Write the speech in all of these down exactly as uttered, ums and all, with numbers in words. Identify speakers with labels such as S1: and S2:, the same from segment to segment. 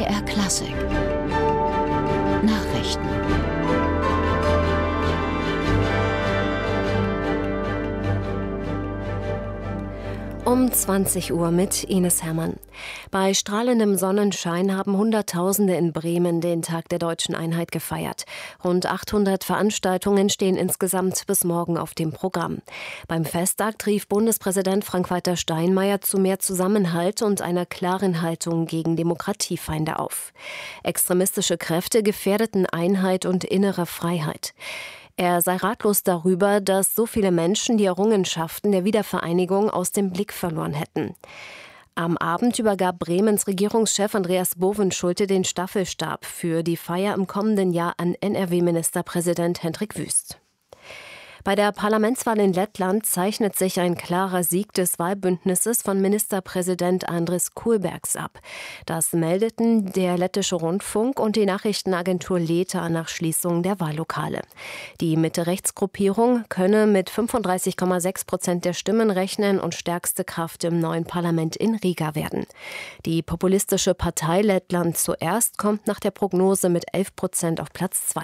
S1: B R Klassik Nachrichten.
S2: Um zwanzig Uhr mit Ines Hermann. Bei strahlendem Sonnenschein haben Hunderttausende in Bremen den Tag der Deutschen Einheit gefeiert. Rund achthundert Veranstaltungen stehen insgesamt bis morgen auf dem Programm. Beim Festakt rief Bundespräsident Frank-Walter Steinmeier zu mehr Zusammenhalt und einer klaren Haltung gegen Demokratiefeinde auf. Extremistische Kräfte gefährdeten Einheit und innere Freiheit. Er sei ratlos darüber, dass so viele Menschen die Errungenschaften der Wiedervereinigung aus dem Blick verloren hätten. Am Abend übergab Bremens Regierungschef Andreas Bovenschulte den Staffelstab für die Feier im kommenden Jahr an N R W-Ministerpräsident Hendrik Wüst. Bei der Parlamentswahl in Lettland zeichnet sich ein klarer Sieg des Wahlbündnisses von Ministerpräsident Andris Kulbergs ab. Das meldeten der lettische Rundfunk und die Nachrichtenagentur Leta nach Schließung der Wahllokale. Die Mitte-Rechts-Gruppierung könne mit fünfunddreißig Komma sechs Prozent der Stimmen rechnen und stärkste Kraft im neuen Parlament in Riga werden. Die populistische Partei Lettland zuerst kommt nach der Prognose mit elf Prozent auf Platz zwei.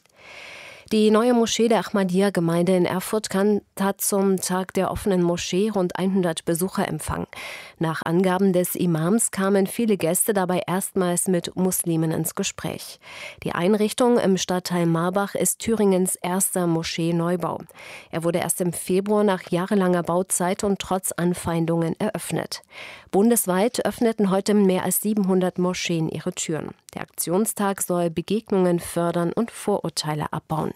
S2: Die neue Moschee der Ahmadiyya-Gemeinde in Erfurt kann hat zum Tag der offenen Moschee rund hundert Besucher empfangen. Nach Angaben des Imams kamen viele Gäste dabei erstmals mit Muslimen ins Gespräch. Die Einrichtung im Stadtteil Marbach ist Thüringens erster Moschee-Neubau. Er wurde erst im Februar nach jahrelanger Bauzeit und trotz Anfeindungen eröffnet. Bundesweit öffneten heute mehr als siebenhundert Moscheen ihre Türen. Der Aktionstag soll Begegnungen fördern und Vorurteile abbauen.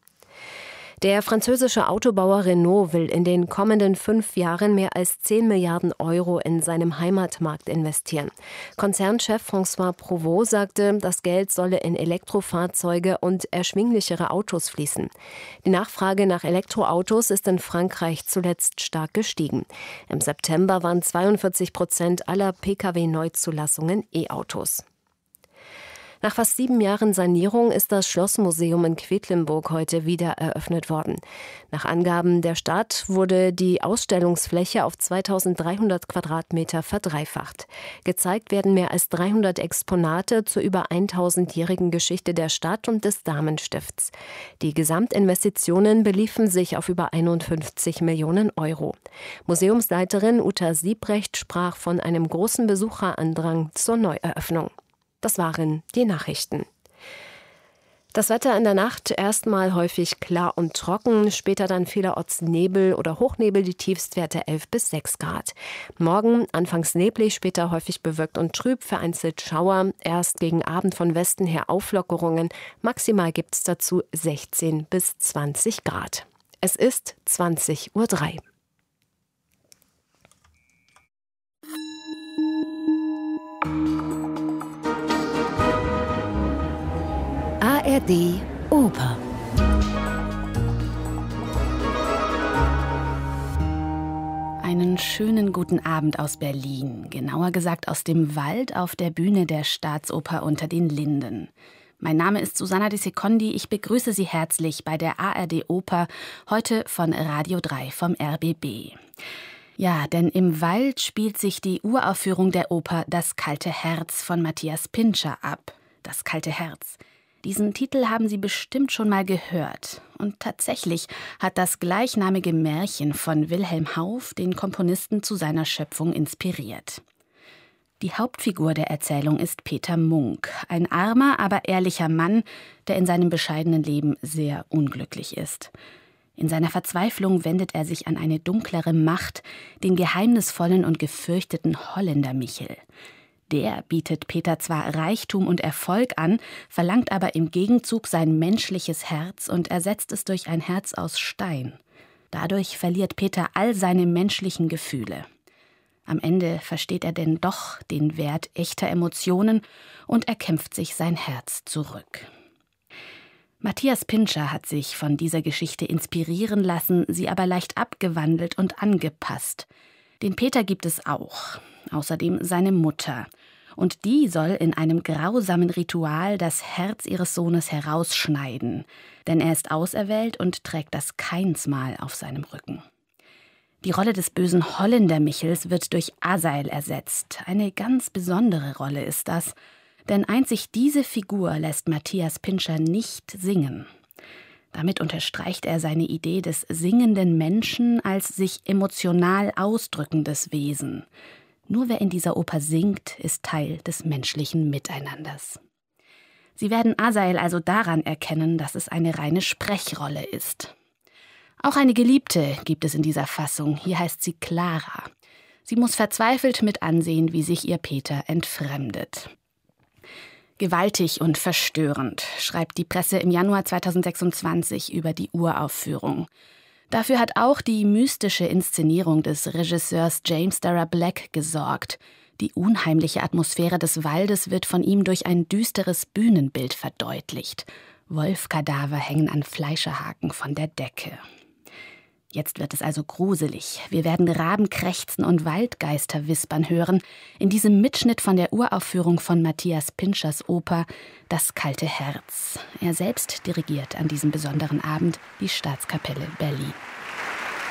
S2: Der französische Autobauer Renault will in den kommenden fünf Jahren mehr als zehn Milliarden Euro in seinem Heimatmarkt investieren. Konzernchef François Provost sagte, das Geld solle in Elektrofahrzeuge und erschwinglichere Autos fließen. Die Nachfrage nach Elektroautos ist in Frankreich zuletzt stark gestiegen. Im September waren zweiundvierzig Prozent aller Pkw-Neuzulassungen E-Autos. Nach fast sieben Jahren Sanierung ist das Schlossmuseum in Quedlinburg heute wieder eröffnet worden. Nach Angaben der Stadt wurde die Ausstellungsfläche auf zweitausenddreihundert Quadratmeter verdreifacht. Gezeigt werden mehr als dreihundert Exponate zur über tausendjährigen Geschichte der Stadt und des Damenstifts. Die Gesamtinvestitionen beliefen sich auf über einundfünfzig Millionen Euro. Museumsleiterin Uta Siebrecht sprach von einem großen Besucherandrang zur Neueröffnung. Das waren die Nachrichten. Das Wetter in der Nacht erstmal häufig klar und trocken, später dann vielerorts Nebel oder Hochnebel, die Tiefstwerte elf bis sechs Grad. Morgen anfangs neblig, später häufig bewölkt und trüb, vereinzelt Schauer, erst gegen Abend von Westen her Auflockerungen. Maximal gibt es dazu sechzehn bis zwanzig Grad. Es ist zwanzig Uhr drei.
S1: A R D Oper.
S3: Einen schönen guten Abend aus Berlin, genauer gesagt aus dem Wald auf der Bühne der Staatsoper Unter den Linden. Mein Name ist Susanna de Secondi, ich begrüße Sie herzlich bei der A R D Oper, heute von Radio drei vom R B B. Ja, denn im Wald spielt sich die Uraufführung der Oper Das kalte Herz von Matthias Pintscher ab. Das kalte Herz. Diesen Titel haben Sie bestimmt schon mal gehört. Und tatsächlich hat das gleichnamige Märchen von Wilhelm Hauff den Komponisten zu seiner Schöpfung inspiriert. Die Hauptfigur der Erzählung ist Peter Munk, ein armer, aber ehrlicher Mann, der in seinem bescheidenen Leben sehr unglücklich ist. In seiner Verzweiflung wendet er sich an eine dunklere Macht, den geheimnisvollen und gefürchteten Holländer Michel. Der bietet Peter zwar Reichtum und Erfolg an, verlangt aber im Gegenzug sein menschliches Herz und ersetzt es durch ein Herz aus Stein. Dadurch verliert Peter all seine menschlichen Gefühle. Am Ende versteht er denn doch den Wert echter Emotionen und erkämpft sich sein Herz zurück. Matthias Pintscher hat sich von dieser Geschichte inspirieren lassen, sie aber leicht abgewandelt und angepasst. Den Peter gibt es auch, außerdem seine Mutter. Und die soll in einem grausamen Ritual das Herz ihres Sohnes herausschneiden, denn er ist auserwählt und trägt das Kainsmal auf seinem Rücken. Die Rolle des bösen Holländer Michels wird durch Asael ersetzt. Eine ganz besondere Rolle ist das. Denn einzig diese Figur lässt Matthias Pintscher nicht singen. Damit unterstreicht er seine Idee des singenden Menschen als sich emotional ausdrückendes Wesen. Nur wer in dieser Oper singt, ist Teil des menschlichen Miteinanders. Sie werden Asael also daran erkennen, dass es eine reine Sprechrolle ist. Auch eine Geliebte gibt es in dieser Fassung. Hier heißt sie Clara. Sie muss verzweifelt mit ansehen, wie sich ihr Peter entfremdet. Gewaltig und verstörend, schreibt die Presse im Januar zweitausendsechsundzwanzig über die Uraufführung. Dafür hat auch die mystische Inszenierung des Regisseurs James Darrah Black gesorgt. Die unheimliche Atmosphäre des Waldes wird von ihm durch ein düsteres Bühnenbild verdeutlicht. Wolfkadaver hängen an Fleischerhaken von der Decke. Jetzt wird es also gruselig. Wir werden Raben krächzen und Waldgeister wispern hören in diesem Mitschnitt von der Uraufführung von Matthias Pintschers Oper Das kalte Herz. Er selbst dirigiert an diesem besonderen Abend die Staatskapelle Berlin.